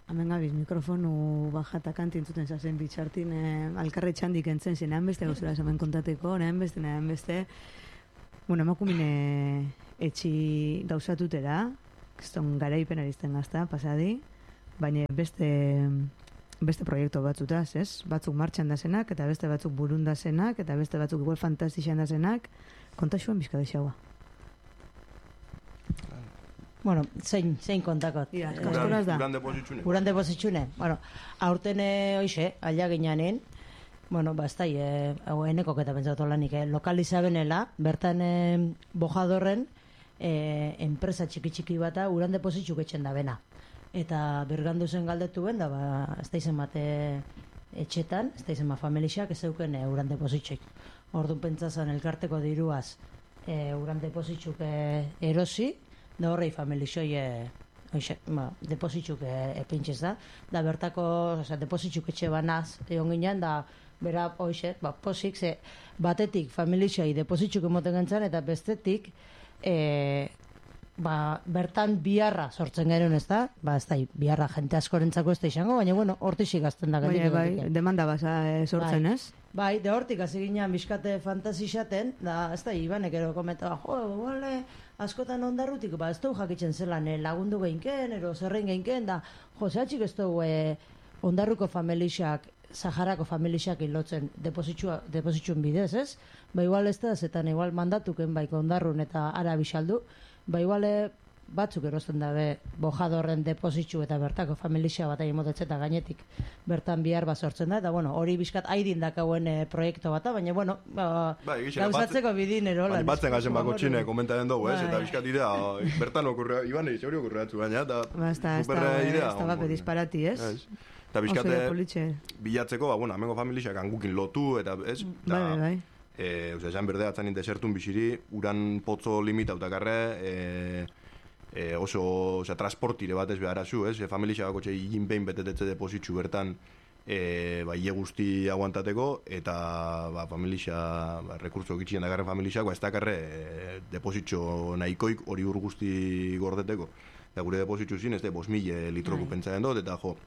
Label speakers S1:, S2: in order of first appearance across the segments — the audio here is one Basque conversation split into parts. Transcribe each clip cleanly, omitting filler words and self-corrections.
S1: Hemen gabiz, mikrofonu bajata kantintzuten zazen bitxartin, alkarre txandik entzen zen, nahan beste gauzela zemen kontateko, nahan beste, bueno, emakumine etxi dauzatutera, keston garaipen arizten gazta, pasadi, baina beste proiektu batzutaz, ez? Batzuk martxan da zenak, eta beste batzuk burun da zenak, eta beste batzuk igual fantastixan da zenak, kontaxuan bizka deixaua.
S2: Bueno, zein kontakot.
S3: Uran
S2: depozitxune. Bueno, aurten hoxe, alia gineanen, bueno, bastai, enekok eta pentsatu lanik, lokalizabenela, bertan bojadorren, enpresa txiki bata uran depozitxuk etxen da bena. Eta bergandu zen galdetu ben, da, ez da izen bate etxetan, ez da izen familiak ez euken uran depozitxuk. Orduan pentsazan elkarteko diruaz uran depozitxuk erosi, da horrei familixoi depozitxuk epintxez da bertako depozitxuk etxe banaz egon ginen, da bera hoxe, posik, batetik familixoi depozitxuk emoten gantzan, eta bestetik bertan biharra sortzen garen, ez da? Ez da, biharra jente askorentzako ez da izango, baina, bueno, hortixik azten da.
S1: Bai, demanda basa sortzen, ez?
S2: Bai, de hortik hasi ginean bizkate fantasixaten, da, ez da, Ibanek ero komentaba, bale, askotan ondarrutik, ez dugu jakitzen zelan lagundu geinken, ero zerrein geinken, da, zehatxik ez dugu ondarruko familixak, Saharako familixak ilotzen depozitxun bidez, ez? Ba, igual ez da, zetan igual mandatuken baiko ondarrun eta ara bisaldu, ba, igual batzuk erosten dabe bojadorren depozitxu eta bertako familia bat egin motetzeta gainetik bertan bihar sortzen da, eta bueno, hori bizkat haidin dakauen proiektu bat, baina bueno, gauzatzeko bidin erolan.
S3: Batzen gazen bako txine komentaren dugu, ez? Eta bizkat idea, bertan okurrea, Iban egin zeuri okurreatzu baina, eta superre idea.
S1: Ez da bape disparati, ez?
S3: Eta bizkate bilatzeko, bueno, amengo familiak angukin lotu, eta ez?
S1: Bai.
S3: Esan berdea atzan desertun biziri, uran potzo limita utakarre, oso transportire bat ez beharazu, ez? Familia bako txe higin behin betetetze depozitxu bertan hile guzti aguantateko, eta familia, rekurso gitxien dakarren familia, ez dakarre depozitxo nahikoik hori ur guzti gordeteko. Eta gure depozitxu zin, ez da, 5.000 litroko pentsaren dut, eta jo,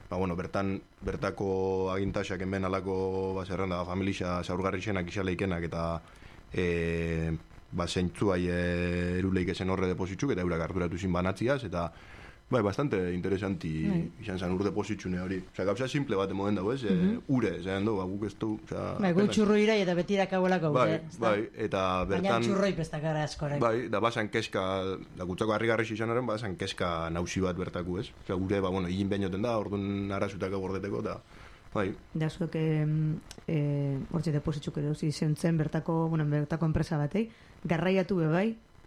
S3: bertako agintaxak enben alako zerrenda familia zaurgarri zenak isaleikenak eta zeintzuai eruleik esen horre depozitxuk eta eurak arduratu zin banatziaz eta bastante interesanti izan zen ur depozitxune hori. Gauza simple bat emoden dago, ez? Ure, zean du, guk ez du...
S2: Gu txurro irai eta betirak abuelako.
S3: Bai, eta bertan...
S2: Baina txurroi pestakara askorek.
S3: Bai, da basan keska, da gutzako harri-garri izanaren, basan keska nausi bat bertaku, ez? Gure, higin behinoten da, orduan arazutaka gordeteko, eta... Bai.
S1: Da, zuek hortxe depozitxuk edo zentzen bertako enpresa batei, garraiatu bebai,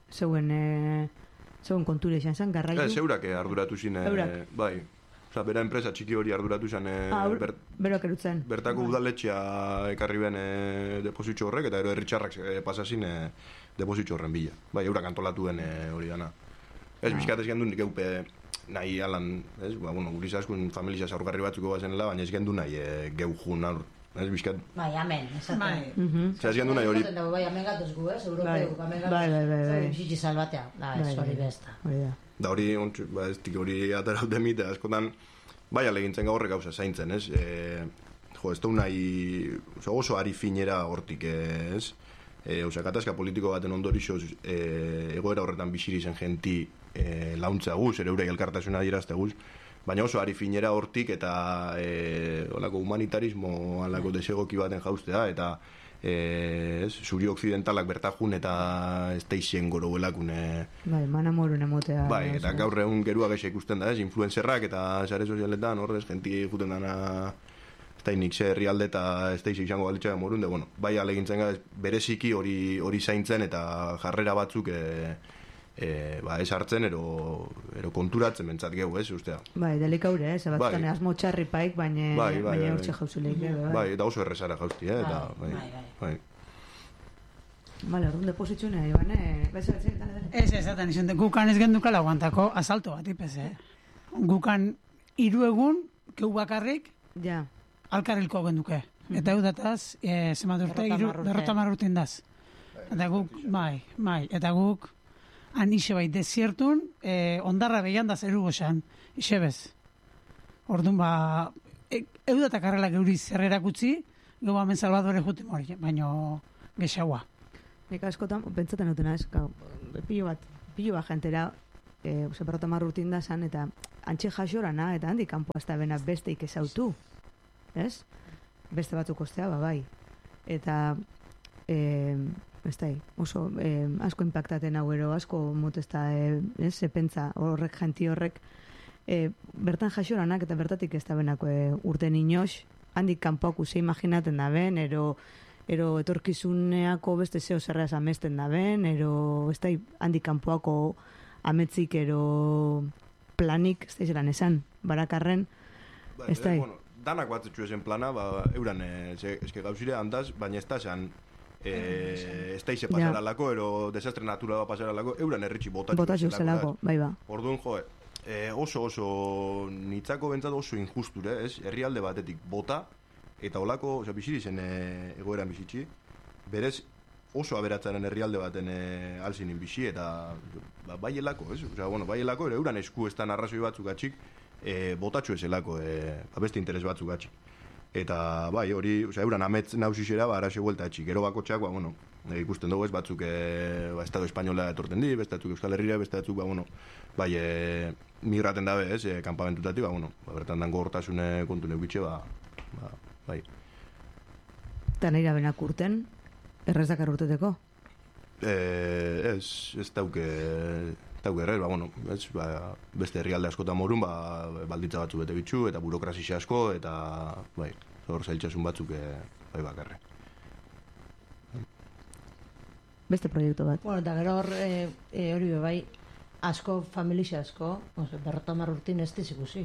S1: zeuen konture izan zen, garraitu...
S3: Zeurak arduratu zin, bai. Osa, bera enpresa txiki hori arduratu zen...
S1: Beroak erutzen.
S3: Bertako udaletxea ekarri ben depozitxo horrek, eta ero herritxarrak pasazin depozitxo horren bila. Bai, eurak antolatu den hori dana. Ez, bizkat ez gendu nik eupe nahi alan, ez? Guriz askun familia zaurgarri batzuko bazenela, baina ez gendu nahi geu jun hor. Ez, bizkat...
S2: Bai, amen, esaten.
S3: Ez gendu nahi hori...
S2: Bai, amen gatuz gu, ez? Europeuk, amen gatuz.
S1: Bai.
S2: Bizitzi salbatea. Ez hori besta.
S3: Da hori, ez dik hori atarau demite, askotan, bai alegintzen gaurre gauza zaintzen, ez? Ez da nahi, oso ari finera hortik, ez? Katazka politiko baten ondorixoz egoera horretan bisiri zen genti launtza guz, ere eurek elkartasuna dirazte guz, baina oso ari finera hortik eta olako humanitarismo alako desegoki baten jauztea, eta zuri occidentalak bertajun eta ez teixen goro belakune.
S1: Bai, manamorun emotea.
S3: Bai, eta gaur egun gerua gexe ikusten da, ez, influencerrak eta sare sozialetan, horrez, genti juten dana ez da inik zer herrialde eta ez teixen izango balitxea morunde, bueno, bai alegintzen gara, bereziki hori zaintzen eta jarrera batzuk ez hartzen ero konturatzen bentsat gehu, ez, ustea.
S1: Bai, delikaure, ez, batzutan asmo txarri paik, baina hortxe jauzuleik.
S3: Bai, eta oso errezara jauzti, eta bai.
S1: Bale, orduan depozitxune, Ibane,
S4: Ez, ezaten izan, gukan ez gendukala guantako asalto bat, ipez, Gukan 3 egun, keu bakarrik, alkarrilko genduke. Eta eudataz, zemat urte, 50 urte indaz. Eta guk, bai, eta guk, han ise bai desiertun, ondarra behian da zeru goxan, ise bez. Orduan, eudatak arrela geuri zerrerak utzi, gau hemen Salvadore jute mori, baino gexaua.
S1: Nik askotan, pentsaten dutena, pilo bat jentera, berrota marrutin da zan, eta antxe jasorana, eta handik kanpo azta bena besteik ezautu, ez? Beste batzuk ostea, bai. Eta, oso asko impactaten hau ero, asko motezta, pentsa horrek, jenti horrek, bertan jasoranak eta bertatik ez da benako urten inoz, handik kanpoak uze imaginaten da ben, ero etorkizuneako beste zeo zerraz amesten da ben, ero ez da handik kanpoako ametzik ero planik, ez da zelan esan, barakarren, ez da.
S3: Danak batzetxu esen plana, euran eske gauzire handaz, baina ez da esan ez da ize pasaralako, ero desastre naturala pasaralako, euran erritxi botatxu
S1: zelako, bai ba.
S3: Orduan, oso nitzako bentsat oso injusture, ez? Herrialde batetik bota, eta olako, biziri zen egoeran bizitzi, berez oso aberatzaren herrialde baten alzinin bizi, eta bai elako, ez? Bai elako, euran esku ez da narrazoi batzuk atxik, botatxo ezelako, beste interes batzuk atxik. Eta bai, hori, euran ametz nausizera, arase buelta atxik. Gero bakotxak, ikusten dugu ez, batzuk Estado Espainola etorten di, beste batzuk Euskal Herria, beste batzuk, bai, migraten dabe, ez, kanpamentutatik, bertan dango hortasune kontu neukitxe, bai.
S1: Eta nahi benak urten, errez dakar urteteko?
S3: Ez dauke errez, beste herrialde askotan morun, balditza batzu bete bitxu, eta burokrazia asko, eta, bai, hor zailtxasun batzuk, bai bakarre.
S1: Beste proiektu bat.
S2: Bueno, eta gero hori bai, asko, familia asko, berrota marrurtin ez dizikusi.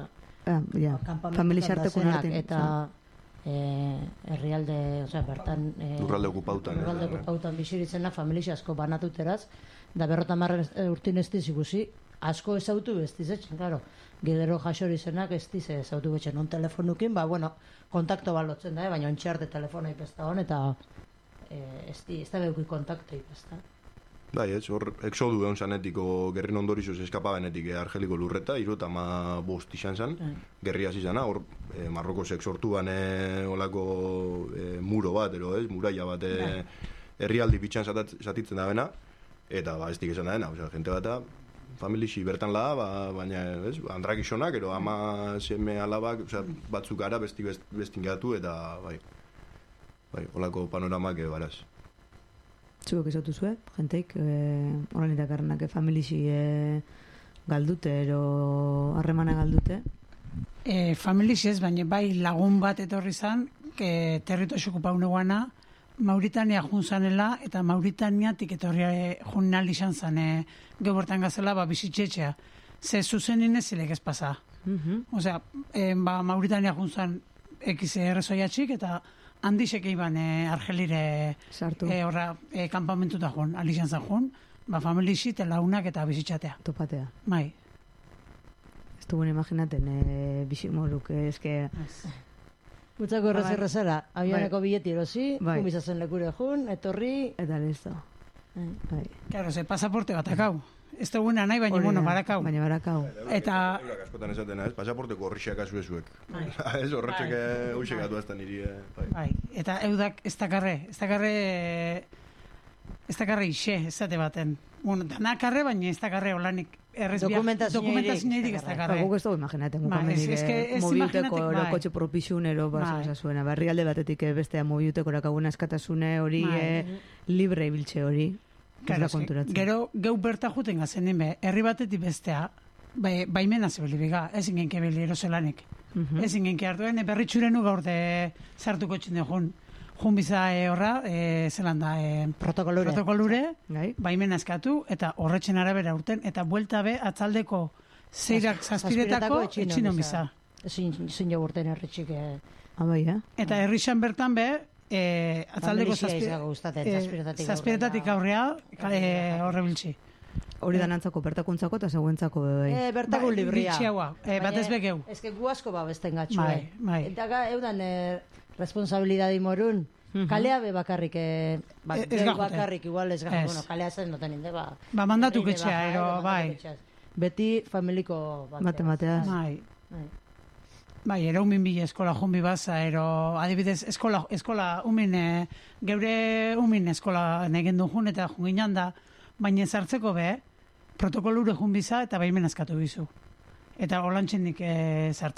S1: Familia arteko nartin.
S2: Eta herrialde, bertan...
S3: Lurralde okupautan
S2: biziritzena familia asko banatuteraz, da berrota marrurtin ez dizikusi, asko ezautu ez dizetzen, claro. Gidero jasori zenak ez dize ezautu betxen on telefonukin, kontakto balotzen da, baina ontxarte telefonai pesta hon, eta ez da beukui kontaktei pesta.
S3: Bai, ez, hor, exodu egon zanetiko gerrin ondorizoz eskapabenetik Argeliko lurreta, 75 izan zan, gerria zizana, hor, Marroko sortu ban olako muro bat, muraia bat herrialdi bitxan zatitzen da bena, eta ez dik esan da dena, jente bat, familixi bertan la, baina, andrak isonak, ero ama seme alabak, batzuk gara bestin gatu, eta bai, olako panoramak baraz.
S1: Zuek esatu zuen, jenteik, horren itakarrenak familixi galdute, ero harremana galdute?
S4: Familixi ez, baina bai lagun bat etorri zan, territo esukupaun eguana, Mauritania jun zanela, eta Mauritaniatik etorri jun nal izan zan, gebortan gazela, bizitxetxea. Ze zuzenin ez zilek ez pasa. Osea, Mauritania jun zan ekiz errezoiatxik, eta handixek iban Argelire horra kanpamentuta joan, alixan zan joan, familixi, launak eta bizitxatea.
S1: Topatea.
S4: Bai.
S1: Ez dugun imaginaten bizimoruk, eske...
S2: Gutzako errezera, avioneko bileti erosi, kumizazen lekure jun, etorri...
S1: Eta listo.
S4: Claro, ze pasaporte bat akau. Ez duguna nahi, baina barakau.
S1: Baina barakau.
S4: Eta...
S3: Eurak askotan esatena, ez? Pasaporteko horrixak azu ezuek. Ez horretxek huixek atu azta niri.
S4: Bai, eta eudak ez dakarre ixe, ez zate baten. Bueno, danakarre, baina ez dakarre olanik. Dokumentazioerik ez dakarre.
S1: Guk ez dugu imaginaten. Mobiuteko erokotxe propizunero basa zuena. Barrialde batetik bestea mobiuteko erakaguna eskatasune hori libre ibiltxe hori.
S4: Gero, geu berta juten gazen nime, herri batetik bestea, baimena zebeli biga, ezin genke beli eroselanik. Ezin genke hartuen, berritxurenu gaur de zartuko txinde jun. Jun biza horra, zelan da, protokolure, baimena eskatu, eta horretxen arabera urten, eta buelta be, atzaldeko zeirak zazpiretako etxinon biza.
S2: Zin jo urten herritxik.
S4: Eta herrixan bertan be, atzaldeko zazpiretatik aurrea horre biltzi.
S1: Hori da nantzako bertakuntzako eta zegoentzako bebai.
S2: Bertakun libria.
S4: Batez begeu.
S2: Ez que gu asko besten gatxu. Eta eudan responsabilidadi morun. Kalea be bakarrik. Bakarrik igual ez gajo. Bueno, kalea zen noten inde.
S4: Mandatu ketxea, ero, bai.
S2: Beti familiko
S1: matemateaz.
S4: Bai. Bai, ero umin bile eskola junbi baza, ero adibidez eskola umin, geure umin eskola negen du jun eta junginan da, baina zartzeko be, protokolure junbiza eta baimen askatu bizu. Eta holantxenik zartzeko.